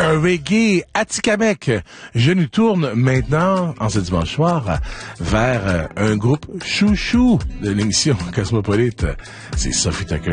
reggae Atikamekw. Je nous tourne maintenant, en ce dimanche soir, vers un groupe chouchou de l'émission Cosmopolite. C'est Sophie Tucker